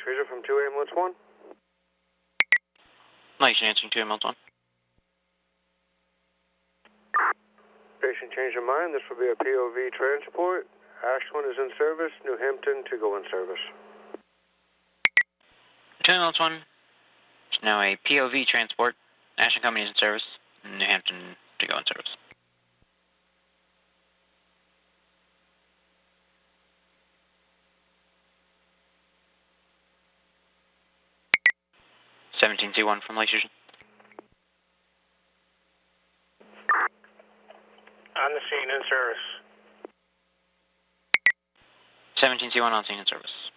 Fraser from 2 Ambulance 1. Nice answering 2 Ambulance 1. Patient changed their mind. This will be a POV transport. Ashland is in service. New Hampton to go in service. 2 Ambulance 1. It's now a POV transport. Ashland Company is in service. New Hampton to go in service. C1 from Lake Station. On the scene in service. 17C1 on scene in service.